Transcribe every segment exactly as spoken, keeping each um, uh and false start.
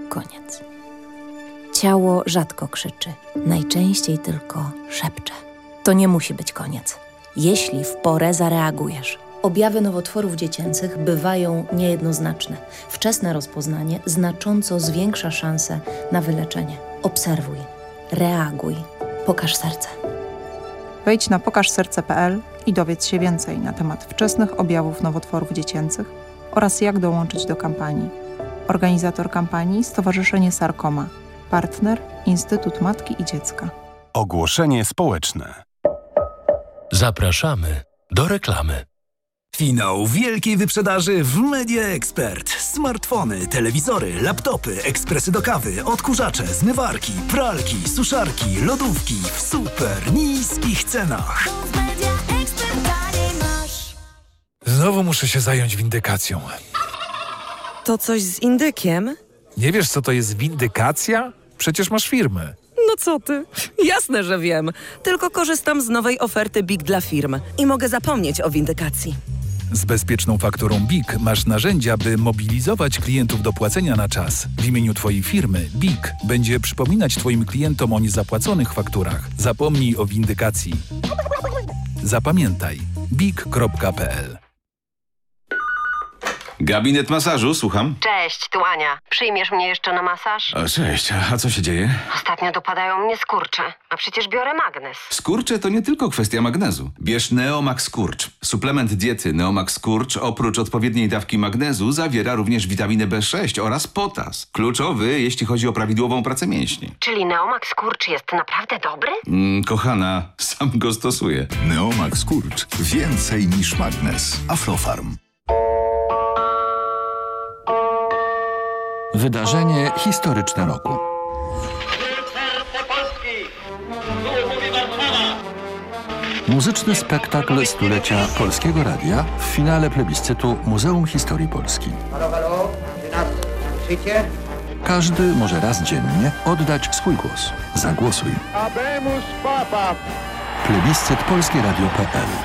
koniec. Ciało rzadko krzyczy, najczęściej tylko szepcze. To nie musi być koniec, jeśli w porę zareagujesz. Objawy nowotworów dziecięcych bywają niejednoznaczne. Wczesne rozpoznanie znacząco zwiększa szanse na wyleczenie. Obserwuj, reaguj, pokaż serce. Wejdź na pokaż serce kropka pe el i dowiedz się więcej na temat wczesnych objawów nowotworów dziecięcych oraz jak dołączyć do kampanii. Organizator kampanii Stowarzyszenie Sarkoma. Partner Instytut Matki i Dziecka. Ogłoszenie społeczne. Zapraszamy do reklamy. Finał wielkiej wyprzedaży w Media Expert. Smartfony, telewizory, laptopy, ekspresy do kawy, odkurzacze, zmywarki, pralki, suszarki, lodówki w super niskich cenach. Znowu muszę się zająć windykacją. To coś z indykiem? Nie wiesz, co to jest windykacja? Przecież masz firmę. No co ty? Jasne, że wiem. Tylko korzystam z nowej oferty B I K dla firm i mogę zapomnieć o windykacji. Z bezpieczną fakturą B I K masz narzędzia, by mobilizować klientów do płacenia na czas. W imieniu Twojej firmy B I K będzie przypominać Twoim klientom o niezapłaconych fakturach. Zapomnij o windykacji. Zapamiętaj. bik kropka pe el. Gabinet masażu, słucham. Cześć, tu Ania. Przyjmiesz mnie jeszcze na masaż? O, cześć, a co się dzieje? Ostatnio dopadają mnie skurcze, a przecież biorę magnes. Skurcze to nie tylko kwestia magnezu. Bierz Neomax Skurcz. Suplement diety Neomax Skurcz oprócz odpowiedniej dawki magnezu zawiera również witaminę B sześć oraz potas. Kluczowy, jeśli chodzi o prawidłową pracę mięśni. Czyli Neomax Skurcz jest naprawdę dobry? Mm, kochana, sam go stosuję. Neomax Skurcz. Więcej niż magnes. Aflofarm. Wydarzenie historyczne roku. Muzyczny spektakl stulecia Polskiego Radia w finale plebiscytu Muzeum Historii Polski. Halo, halo, czy nas słyszycie? Każdy może raz dziennie oddać swój głos. Zagłosuj. Abemus Papa. Plebiscyt polskie radio kropka pe el.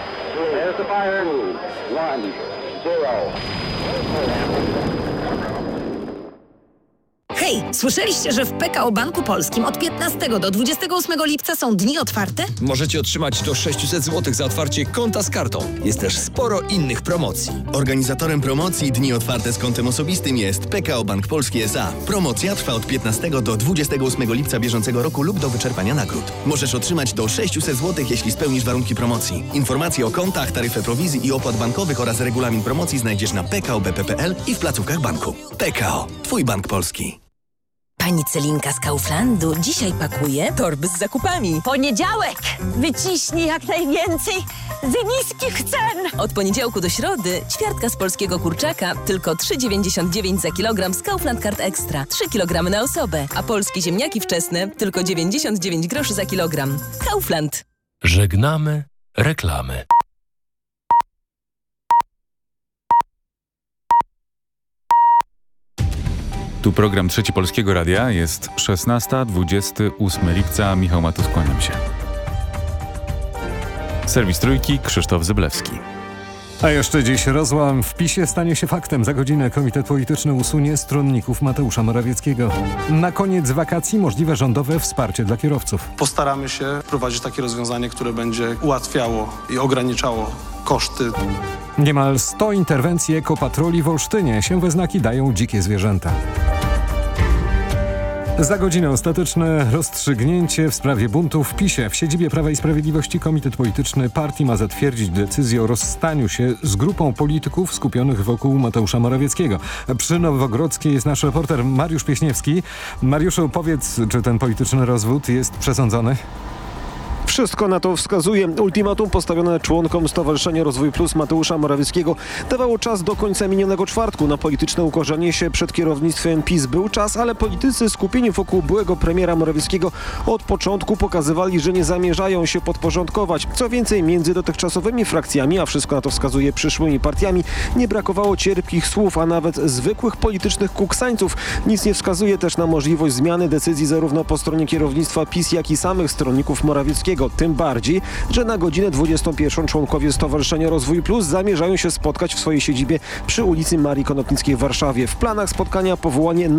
Hej, słyszeliście, że w P K O Banku Polskim od piętnastego do dwudziestego ósmego lipca są dni otwarte? Możecie otrzymać do sześćset złotych za otwarcie konta z kartą. Jest też sporo innych promocji. Organizatorem promocji Dni Otwarte z kontem osobistym jest P K O Bank Polski S A. Promocja trwa od piętnastego do dwudziestego ósmego lipca bieżącego roku lub do wyczerpania nagród. Możesz otrzymać do sześćset złotych, jeśli spełnisz warunki promocji. Informacje o kontach, taryfę prowizji i opłat bankowych oraz regulamin promocji znajdziesz na p k o b p kropka p l i w placówkach banku. P K O. Twój bank polski. Pani Celinka z Kauflandu dzisiaj pakuje torby z zakupami. Poniedziałek! Wyciśnij jak najwięcej z niskich cen! Od poniedziałku do środy ćwiartka z polskiego kurczaka tylko trzy dziewięćdziesiąt dziewięć za kilogram z Kaufland Card Extra. trzy kilogramy na osobę. A polskie ziemniaki wczesne tylko dziewięćdziesiąt dziewięć groszy za kilogram. Kaufland. Żegnamy reklamy. Tu program Trzeci Polskiego Radia. Jest szesnasta, dwudziestego ósmego lipca. Michał Matus, kłaniam się. Serwis Trójki, Krzysztof Zyblewski. A jeszcze dziś rozłam w PiSie stanie się faktem. Za godzinę Komitet Polityczny usunie stronników Mateusza Morawieckiego. Na koniec wakacji możliwe rządowe wsparcie dla kierowców. Postaramy się wprowadzić takie rozwiązanie, które będzie ułatwiało i ograniczało koszty. Niemal sto interwencji ekopatroli w Olsztynie. Się we znaki dają dzikie zwierzęta. Za godzinę ostateczne rozstrzygnięcie w sprawie buntu w PiSie. W siedzibie Prawa i Sprawiedliwości Komitet Polityczny Partii ma zatwierdzić decyzję o rozstaniu się z grupą polityków skupionych wokół Mateusza Morawieckiego. Przy Nowogrodzkiej jest nasz reporter Mariusz Pieśniewski. Mariuszu, powiedz, czy ten polityczny rozwód jest przesądzony? Wszystko na to wskazuje. Ultimatum postawione członkom Stowarzyszenia Rozwój Plus Mateusza Morawieckiego dawało czas do końca minionego czwartku. Na polityczne ukorzenie się przed kierownictwem PiS był czas, ale politycy skupieni wokół byłego premiera Morawieckiego od początku pokazywali, że nie zamierzają się podporządkować. Co więcej, między dotychczasowymi frakcjami, a wszystko na to wskazuje przyszłymi partiami, nie brakowało cierpkich słów, a nawet zwykłych politycznych kuksańców. Nic nie wskazuje też na możliwość zmiany decyzji zarówno po stronie kierownictwa PiS, jak i samych stronników Morawieckiego. Tym bardziej, że na godzinę dwudziestą pierwszą członkowie Stowarzyszenia Rozwój Plus zamierzają się spotkać w swojej siedzibie przy ulicy Marii Konopnickiej w Warszawie. W planach spotkania powołanie